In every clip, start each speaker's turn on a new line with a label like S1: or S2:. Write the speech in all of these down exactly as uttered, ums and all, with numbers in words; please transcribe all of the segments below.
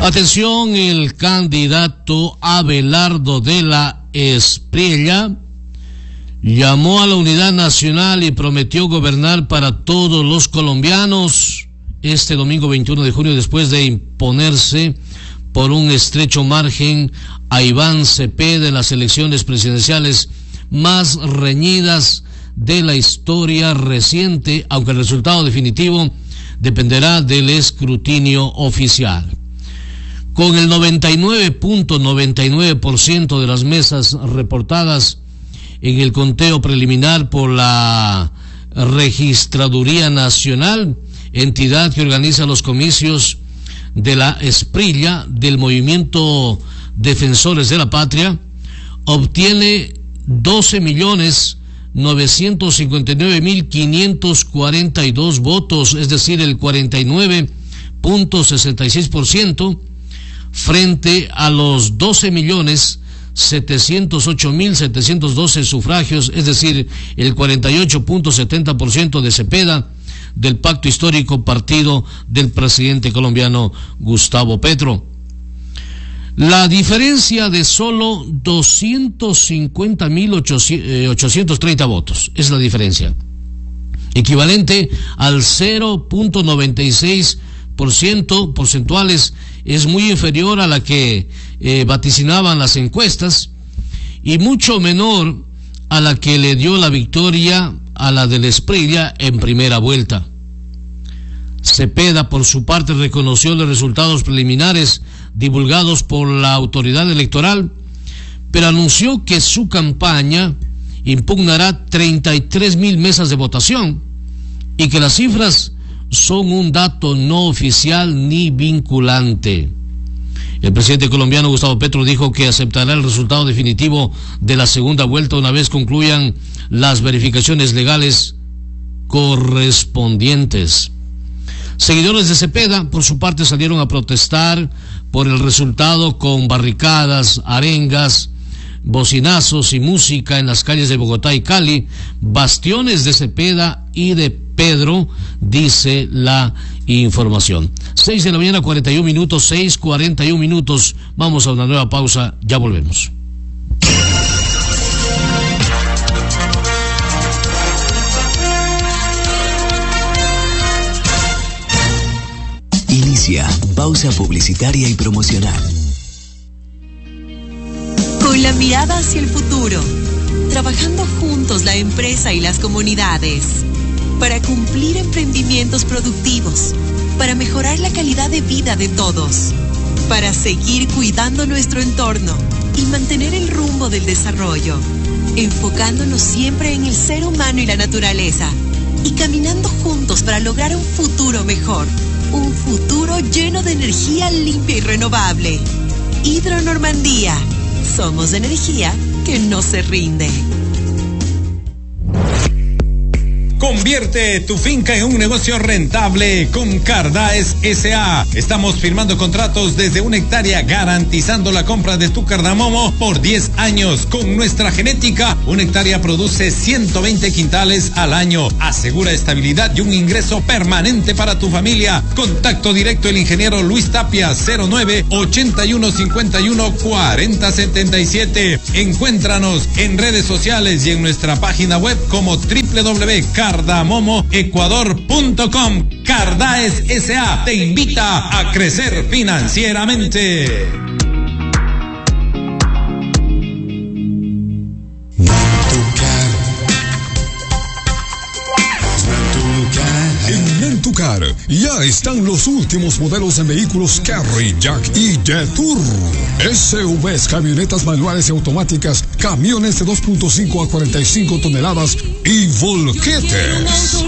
S1: Atención, el candidato Abelardo de la Espriella llamó a la unidad nacional y prometió gobernar para todos los colombianos este domingo veintiuno de junio, después de imponerse por un estrecho margen a Iván Cepeda en las elecciones presidenciales más reñidas de la historia reciente, aunque el resultado definitivo dependerá del escrutinio oficial. Con el noventa y nueve punto noventa y nueve por ciento de las mesas reportadas en el conteo preliminar por la Registraduría Nacional, entidad que organiza los comicios de la Espriella del Movimiento Defensores de la Patria, obtiene doce millones novecientos cincuenta y nueve mil quinientos cuarenta y dos votos, es decir, el cuarenta y nueve punto sesenta y seis por ciento, frente a los doce millones setecientos ocho mil setecientos doce sufragios, es decir, el cuarenta y ocho punto setenta por ciento de Cepeda, del pacto histórico partido del presidente colombiano Gustavo Petro. La diferencia de solo doscientos cincuenta mil ochocientos treinta votos es la diferencia, equivalente al cero punto noventa y seis por ciento porcentuales, es muy inferior a la que eh, vaticinaban las encuestas y mucho menor a la que le dio la victoria a la de la Espriella en primera vuelta. Cepeda, por su parte, reconoció los resultados preliminares divulgados por la autoridad electoral, pero anunció que su campaña impugnará treinta y tres mil mesas de votación y que las cifras son un dato no oficial ni vinculante. El presidente colombiano Gustavo Petro dijo que aceptará el resultado definitivo de la segunda vuelta una vez concluyan las verificaciones legales correspondientes. Seguidores de Cepeda, por su parte, salieron a protestar por el resultado con barricadas, arengas, bocinazos y música en las calles de Bogotá y Cali, bastiones de Cepeda y de Pedro, dice la información. Seis de la mañana, cuarenta y un minutos, seis cuarenta y un minutos. Vamos a una nueva pausa, ya volvemos.
S2: Inicia pausa publicitaria y promocional.
S3: Con la mirada hacia el futuro, trabajando juntos la empresa y las comunidades, para cumplir emprendimientos productivos, para mejorar la calidad de vida de todos, para seguir cuidando nuestro entorno y mantener el rumbo del desarrollo, enfocándonos siempre en el ser humano y la naturaleza, y caminando juntos para lograr un futuro mejor, un futuro lleno de energía limpia y renovable. Hidro Normandía, somos energía que no se rinde.
S4: Convierte tu finca en un negocio rentable con Cardaes S A Estamos firmando contratos desde una hectárea, garantizando la compra de tu cardamomo por diez años. Con nuestra genética, una hectárea produce ciento veinte quintales al año. Asegura estabilidad y un ingreso permanente para tu familia. Contacto directo el ingeniero Luis Tapia, cero nueve ochenta y uno cincuenta y uno cuarenta setenta y siete. Encuéntranos en redes sociales y en nuestra página web como doble u doble u doble u punto cardamomo ecuador punto com. Cardaes S A te invita a crecer financieramente.
S5: En Nentucar ya están los últimos modelos en vehículos Carry, Jack y Jetour. S U Vs, camionetas manuales y automáticas, camiones de dos punto cinco a cuarenta y cinco toneladas y volquetes.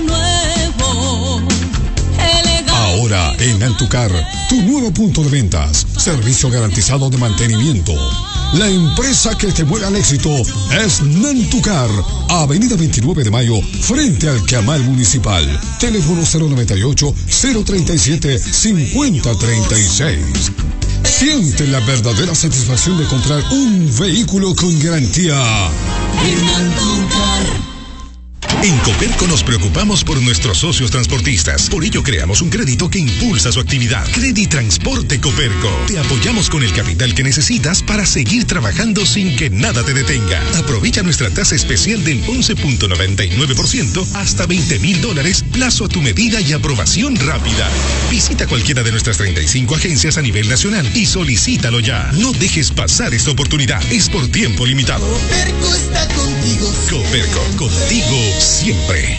S5: Ahora en Nentucar, tu nuevo punto de ventas, servicio garantizado de mantenimiento. La empresa que te mueve al éxito es Nentucar, Avenida veintinueve de Mayo, frente al Camal Municipal. Teléfono cero noventa y ocho, cero treinta y siete, cincuenta treinta y seis. Siente la verdadera satisfacción de comprar un vehículo con garantía. En Nentucar.
S6: En Coperco nos preocupamos por nuestros socios transportistas. Por ello creamos un crédito que impulsa su actividad. Creditransporte Coperco. Te apoyamos con el capital que necesitas para seguir trabajando sin que nada te detenga. Aprovecha nuestra tasa especial del once punto noventa y nueve por ciento hasta veinte mil dólares, plazo a tu medida y aprobación rápida. Visita cualquiera de nuestras treinta y cinco agencias a nivel nacional y solicítalo ya. No dejes pasar esta oportunidad. Es por tiempo limitado.
S7: Coperco está contigo.
S6: Coperco, contigo siempre.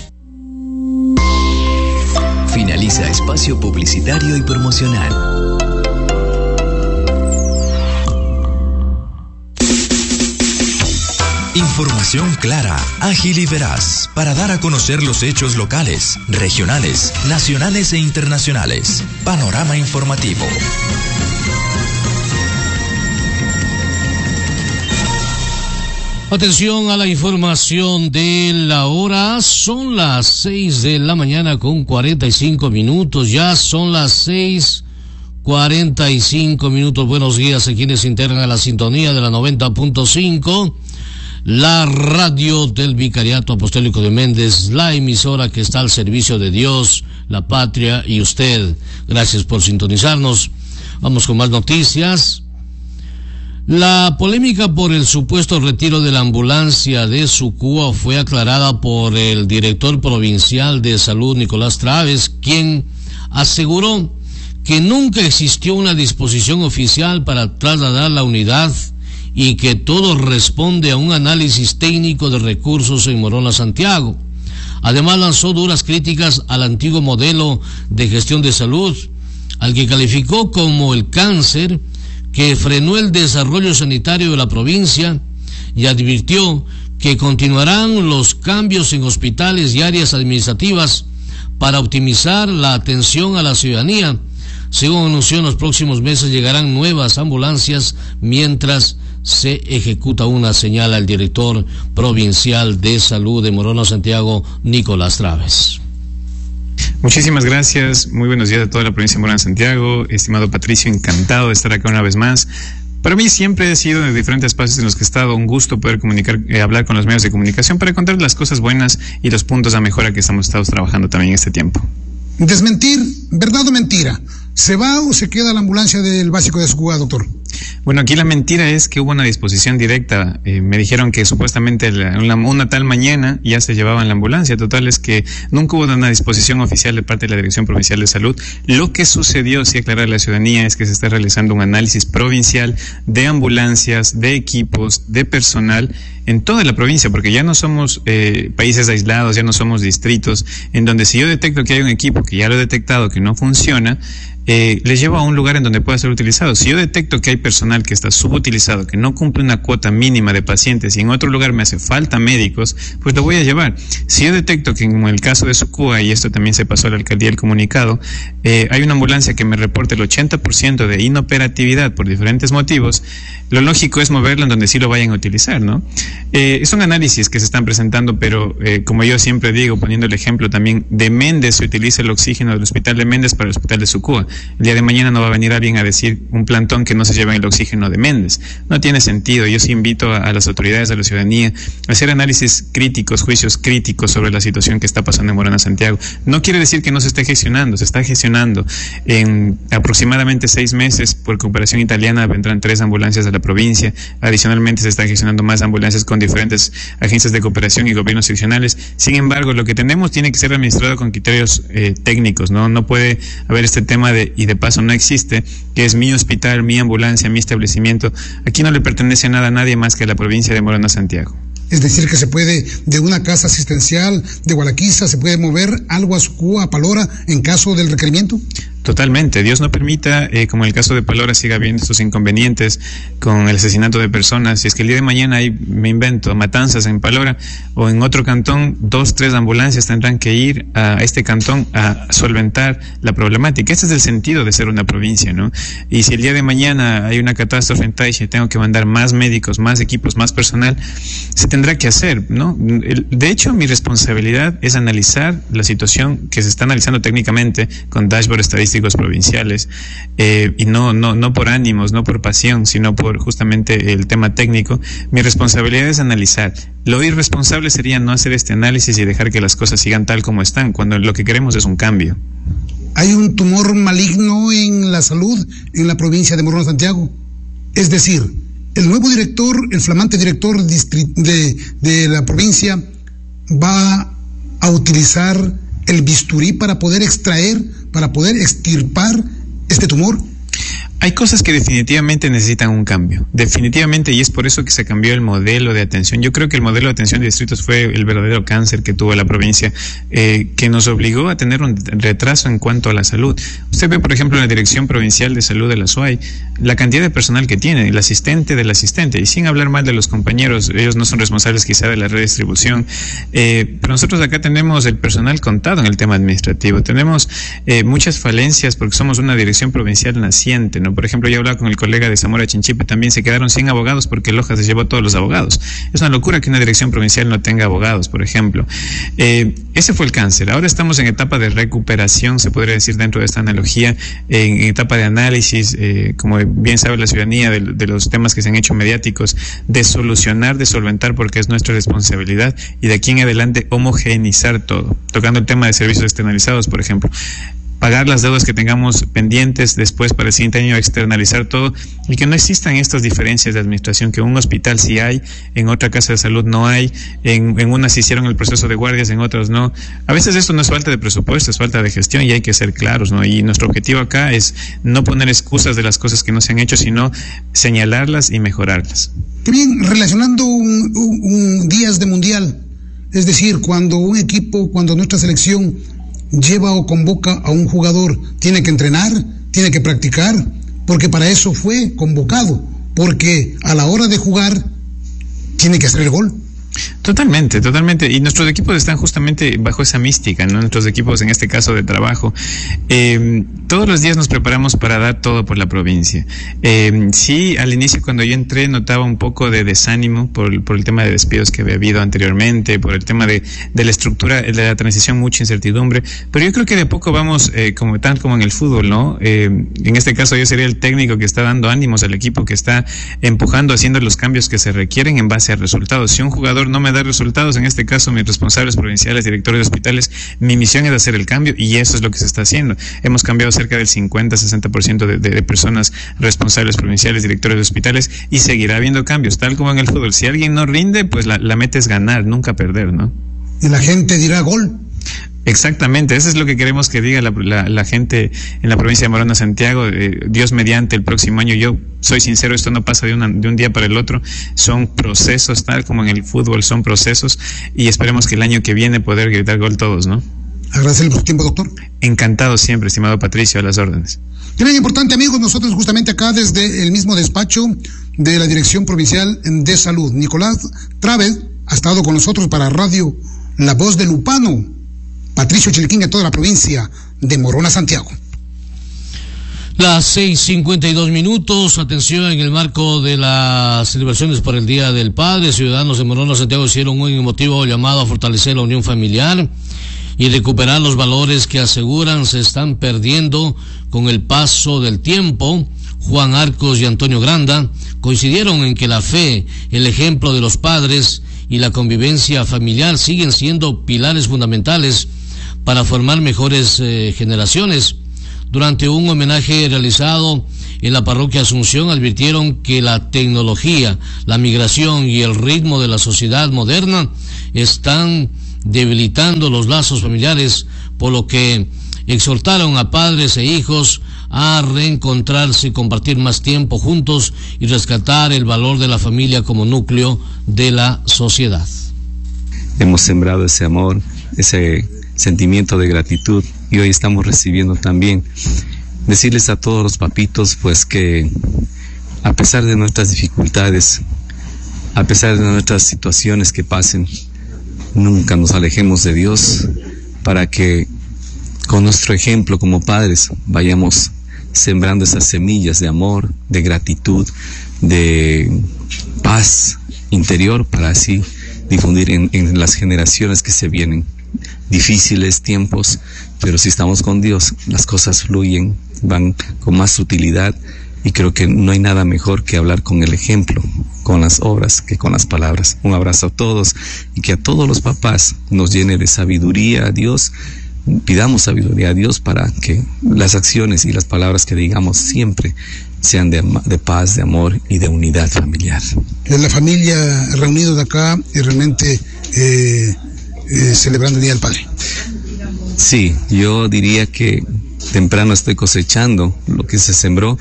S2: Finaliza espacio publicitario y promocional. Información clara, ágil y veraz para dar a conocer los hechos locales, regionales, nacionales e internacionales. Panorama informativo.
S1: Atención a la información de la hora. Son las seis de la mañana con cuarenta y cinco minutos. Ya son las seis cuarenta y cinco minutos. Buenos días a quienes se integran a la sintonía de la noventa punto cinco. La radio del Vicariato Apostólico de Méndez, la emisora que está al servicio de Dios, la patria y usted. Gracias por sintonizarnos. Vamos con más noticias. La polémica por el supuesto retiro de la ambulancia de Sucúa fue aclarada por el director provincial de salud, Nicolás Traves, quien aseguró que nunca existió una disposición oficial para trasladar la unidad y que todo responde a un análisis técnico de recursos en Morona, Santiago. Además, lanzó duras críticas al antiguo modelo de gestión de salud, al que calificó como el cáncer que frenó el desarrollo sanitario de la provincia, y advirtió que continuarán los cambios en hospitales y áreas administrativas para optimizar la atención a la ciudadanía. Según anunció, en los próximos meses llegarán nuevas ambulancias mientras se ejecuta una señal al director provincial de salud de Morona, Santiago, Nicolás Traves.
S8: Muchísimas gracias, muy buenos días a toda la provincia de Morona, Santiago. Estimado Patricio, encantado de estar acá una vez más. Para mí siempre ha sido en diferentes espacios en los que he estado un gusto poder comunicar, eh, hablar con los medios de comunicación para contar las cosas buenas y los puntos a mejora que estamos estado trabajando también en este tiempo.
S9: Desmentir, verdad o mentira. ¿Se va o se queda la ambulancia del básico de Sucúa, doctor?
S8: Bueno, aquí la mentira es que hubo una disposición directa. Eh, me dijeron que supuestamente la, una, una tal mañana ya se llevaban la ambulancia. Total es que nunca hubo una disposición oficial de parte de la Dirección Provincial de Salud. Lo que sucedió, sí aclarar a la ciudadanía, es que se está realizando un análisis provincial de ambulancias, de equipos, de personal en toda la provincia, porque ya no somos eh, países aislados, ya no somos distritos, en donde si yo detecto que hay un equipo que ya lo he detectado que no funciona, Eh, les llevo a un lugar en donde pueda ser utilizado. Si yo detecto que hay personal que está subutilizado, que no cumple una cuota mínima de pacientes y en otro lugar me hace falta médicos, pues lo voy a llevar. Si yo detecto que en el caso de Sucúa, y esto también se pasó a la alcaldía el comunicado, eh, hay una ambulancia que me reporta el ochenta por ciento de inoperatividad por diferentes motivos, lo lógico es moverlo en donde sí lo vayan a utilizar, ¿no? Eh, son análisis que se están presentando, pero eh, como yo siempre digo, poniendo el ejemplo también, de Méndez se utiliza el oxígeno del hospital de Méndez para el hospital de Sucúa. El día de mañana no va a venir alguien a decir un plantón que no se lleva el oxígeno de Méndez. No tiene sentido. Yo sí invito a, a las autoridades, a la ciudadanía, a hacer análisis críticos, juicios críticos sobre la situación que está pasando en Morona, Santiago. No quiere decir que no se esté gestionando, se está gestionando. En aproximadamente seis meses, por comparación italiana, vendrán tres ambulancias a la provincia. Adicionalmente, se están gestionando más ambulancias con diferentes agencias de cooperación y gobiernos seccionales. Sin embargo, lo que tenemos tiene que ser administrado con criterios eh, técnicos, ¿no? No puede haber este tema de, y de paso no existe, que es mi hospital, mi ambulancia, mi establecimiento. Aquí no le pertenece nada a nadie más que a la provincia de Morona, Santiago.
S9: Es decir, que se puede, de una casa asistencial de Gualaquiza, se puede mover algo a Sucúa, a Palora, en caso del requerimiento.
S8: Totalmente. Dios no permita, eh, como en el caso de Palora, siga habiendo estos inconvenientes con el asesinato de personas. Si es que el día de mañana hay, me invento, matanzas en Palora o en otro cantón, dos, tres ambulancias tendrán que ir a este cantón a solventar la problemática. Este es el sentido de ser una provincia, ¿no? Y si el día de mañana hay una catástrofe en Taixe y tengo que mandar más médicos, más equipos, más personal, se tendrá que hacer, ¿no? De hecho, mi responsabilidad es analizar la situación que se está analizando técnicamente con dashboard estadístico diagnósticos provinciales, eh, y no, no, no por ánimos, no por pasión, sino por justamente el tema técnico. Mi responsabilidad es analizar. Lo irresponsable sería no hacer este análisis y dejar que las cosas sigan tal como están, cuando lo que queremos es un cambio.
S9: ¿Hay un tumor maligno en la salud en la provincia de Morona Santiago? Es decir, el nuevo director, el flamante director de, de la provincia, va a utilizar el bisturí para poder extraer, para poder extirpar este tumor.
S8: Hay cosas que definitivamente necesitan un cambio, definitivamente, y es por eso que se cambió el modelo de atención. Yo creo que el modelo de atención de distritos fue el verdadero cáncer que tuvo la provincia, eh, que nos obligó a tener un retraso en cuanto a la salud. Usted ve, por ejemplo, en la Dirección Provincial de Salud de la S U A Y, la cantidad de personal que tiene, el asistente del asistente, y sin hablar mal de los compañeros, ellos no son responsables quizá de la redistribución, eh, pero nosotros acá tenemos el personal contado en el tema administrativo, tenemos eh, muchas falencias porque somos una dirección provincial naciente, ¿no? Por ejemplo, yo hablaba con el colega de Zamora Chinchipe, también se quedaron sin abogados porque Loja se llevó a todos los abogados. Es una locura que una dirección provincial no tenga abogados, por ejemplo. Eh, ese fue el cáncer. Ahora estamos en etapa de recuperación, se podría decir dentro de esta analogía, en, en etapa de análisis, eh, como bien sabe la ciudadanía, de, de los temas que se han hecho mediáticos, de solucionar, de solventar, porque es nuestra responsabilidad, y de aquí en adelante homogeneizar todo. Tocando el tema de servicios externalizados, por ejemplo. Pagar las deudas que tengamos pendientes, después para el siguiente año externalizar todo, y que no existan estas diferencias de administración, que en un hospital sí hay, en otra casa de salud no hay, en, en unas hicieron el proceso de guardias, en otras no. A veces esto no es falta de presupuesto, es falta de gestión, y hay que ser claros, ¿no? Y nuestro objetivo acá es no poner excusas de las cosas que no se han hecho, sino señalarlas y mejorarlas.
S9: Qué bien, relacionando un, un, un días de mundial, es decir, cuando un equipo, cuando nuestra selección lleva o convoca a un jugador, tiene que entrenar, tiene que practicar, porque para eso fue convocado, porque a la hora de jugar tiene que hacer el gol.
S8: Totalmente, totalmente. Y nuestros equipos están justamente bajo esa mística, ¿no? Nuestros equipos, en este caso de trabajo, eh, todos los días nos preparamos para dar todo por la provincia. Eh, sí, al inicio cuando yo entré notaba un poco de desánimo por, por el tema de despidos que había habido anteriormente, por el tema de, de la estructura, de la transición, mucha incertidumbre. Pero yo creo que de a poco vamos, eh, como tal como en el fútbol, ¿no? Eh, en este caso yo sería el técnico que está dando ánimos al equipo, que está empujando, haciendo los cambios que se requieren en base a resultados. Si un jugador no me da resultados, en este caso mis responsables provinciales, directores de hospitales, mi misión es hacer el cambio, y eso es lo que se está haciendo. Hemos cambiado cerca del cincuenta a sesenta por ciento de, de, de personas responsables provinciales, directores de hospitales, y seguirá habiendo cambios, tal como en el fútbol. Si alguien no rinde, pues la, la meta es ganar, nunca perder, ¿no?
S9: Y la gente dirá gol.
S8: Exactamente, eso es lo que queremos que diga la, la, la gente en la provincia de Morona Santiago. Eh, Dios mediante, el próximo año, yo soy sincero, esto no pasa de, una, de un día para el otro, son procesos, tal como en el fútbol son procesos, y esperemos que el año que viene poder gritar gol todos, ¿no?
S9: Agradecerle por su tiempo, doctor.
S8: Encantado siempre, estimado Patricio, a las órdenes.
S9: Bien importante, amigos, nosotros justamente acá desde el mismo despacho de la Dirección Provincial de Salud, Nicolás Traves ha estado con nosotros para Radio La Voz de Lupano. Patricio Chiliquín, de toda la provincia de Morona Santiago.
S1: Las seis cincuenta y dos minutos, atención, en el marco de las celebraciones por el Día del Padre, ciudadanos de Morona Santiago hicieron un emotivo llamado a fortalecer la unión familiar y recuperar los valores que aseguran se están perdiendo con el paso del tiempo. Juan Arcos y Antonio Granda coincidieron en que la fe, el ejemplo de los padres y la convivencia familiar siguen siendo pilares fundamentales para formar mejores eh, generaciones. Durante un homenaje realizado en la parroquia Asunción, advirtieron que la tecnología, la migración y el ritmo de la sociedad moderna están debilitando los lazos familiares, por lo que exhortaron a padres e hijos a reencontrarse, compartir más tiempo juntos y rescatar el valor de la familia como núcleo de la sociedad.
S10: Hemos sembrado ese amor, ese sentimiento de gratitud, y hoy estamos recibiendo también. Decirles a todos los papitos pues que a pesar de nuestras dificultades, a pesar de nuestras situaciones que pasen, nunca nos alejemos de Dios, para que con nuestro ejemplo como padres vayamos sembrando esas semillas de amor, de gratitud, de paz interior, para así difundir en, en las generaciones que se vienen. Difíciles tiempos, pero si estamos con Dios, las cosas fluyen, van con más sutilidad, y creo que no hay nada mejor que hablar con el ejemplo, con las obras, que con las palabras. Un abrazo a todos, y que a todos los papás nos llene de sabiduría a Dios. Pidamos sabiduría a Dios para que las acciones y las palabras que digamos siempre sean de, de paz, de amor y de unidad familiar.
S9: La familia reunidos acá y realmente eh, eh, celebrando el Día del Padre.
S10: Sí, yo diría que temprano estoy cosechando lo que se sembró,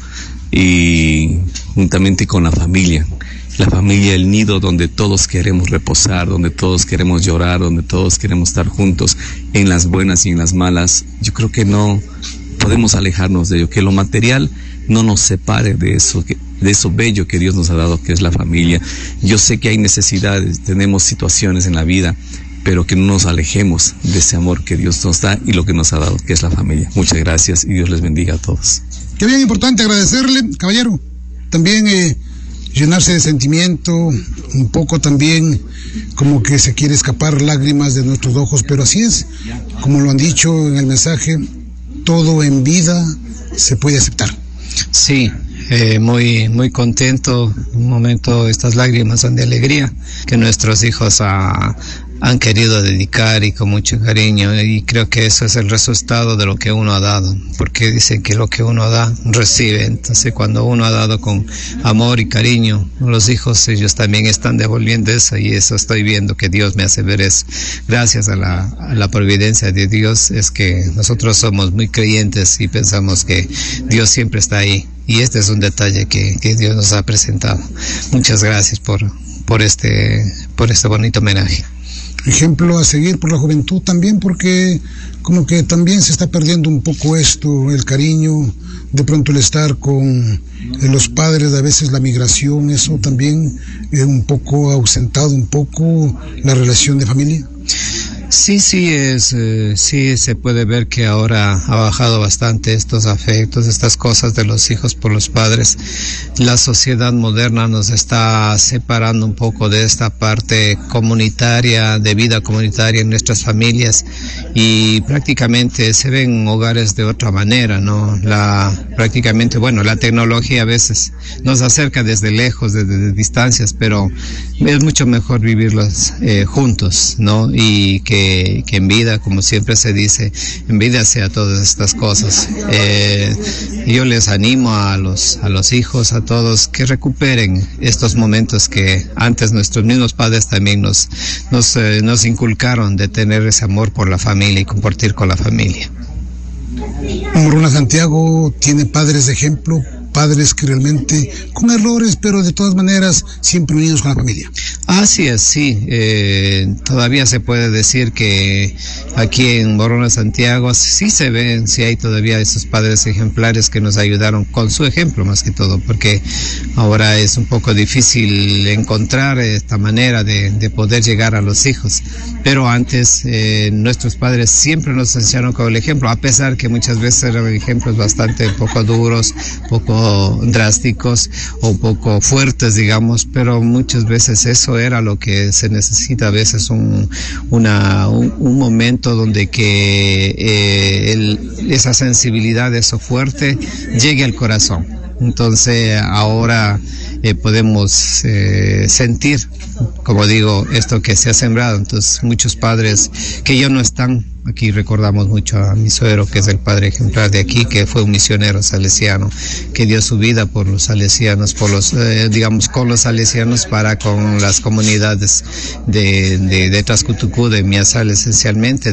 S10: y juntamente con la familia. La familia, el nido donde todos queremos reposar, donde todos queremos llorar, donde todos queremos estar juntos en las buenas y en las malas. Yo creo que no podemos alejarnos de ello, que lo material no nos separe de eso, que, de eso bello que Dios nos ha dado, que es la familia. Yo sé que hay necesidades, tenemos situaciones en la vida, pero que no nos alejemos de ese amor que Dios nos da y lo que nos ha dado, que es la familia. Muchas gracias y Dios les bendiga a todos.
S9: Qué bien importante agradecerle, caballero. También eh, llenarse de sentimiento, un poco también como que se quiere escapar lágrimas de nuestros ojos, pero así es, como lo han dicho en el mensaje, todo en vida se puede aceptar.
S11: Sí, eh, muy muy contento, un momento, estas lágrimas son de alegría, que nuestros hijos a, han querido dedicar y con mucho cariño, y creo que eso es el resultado de lo que uno ha dado, porque dicen que lo que uno da, recibe. Entonces cuando uno ha dado con amor y cariño, los hijos, ellos también están devolviendo eso, y eso estoy viendo que Dios me hace ver eso. Gracias a la, a la providencia de Dios es que nosotros somos muy creyentes y pensamos que Dios siempre está ahí, y este es un detalle que, que Dios nos ha presentado. Muchas gracias por, por este, por este bonito homenaje.
S9: Ejemplo a seguir por la juventud también, porque como que también se está perdiendo un poco esto, el cariño, de pronto el estar con los padres, a veces la migración, eso también eh, un poco ausentado un poco la relación de familia.
S11: Sí, sí, es, eh, sí se puede ver que ahora ha bajado bastante estos afectos, estas cosas de los hijos por los padres. La sociedad moderna nos está separando un poco de esta parte comunitaria, de vida comunitaria en nuestras familias, y prácticamente se ven hogares de otra manera, ¿no? La, prácticamente, bueno, la tecnología a veces nos acerca desde lejos, desde, desde distancias, pero es mucho mejor vivirlos eh, juntos, ¿no? Y que que en vida, como siempre se dice, en vida sea todas estas cosas. Eh, yo les animo a los a los hijos, a todos, que recuperen estos momentos que antes nuestros mismos padres también nos nos eh, nos inculcaron, de tener ese amor por la familia y compartir con la familia.
S9: Morona Santiago tiene padres de ejemplo, padres que realmente con errores, pero de todas maneras siempre unidos con la familia.
S11: Así es, sí. Eh, todavía se puede decir que aquí en Morona Santiago sí se ven, sí hay todavía esos padres ejemplares que nos ayudaron con su ejemplo más que todo, porque ahora es un poco difícil encontrar esta manera de, de poder llegar a los hijos. Pero antes eh, nuestros padres siempre nos enseñaron con el ejemplo, a pesar que muchas veces eran ejemplos bastante poco duros, poco drásticos o poco fuertes, digamos, pero muchas veces eso era lo que se necesita, a veces un, una, un, un momento donde que eh, el, esa sensibilidad, eso fuerte, llegue al corazón. Entonces ahora eh, podemos eh, sentir, como digo, esto que se ha sembrado. Entonces muchos padres que ya no están, aquí recordamos mucho a mi suegro, que es el padre ejemplar de aquí, que fue un misionero salesiano, que dio su vida por los salesianos, por los, eh, digamos, con los salesianos, para con las comunidades de, de, de Trascutucú, de Miazal esencialmente,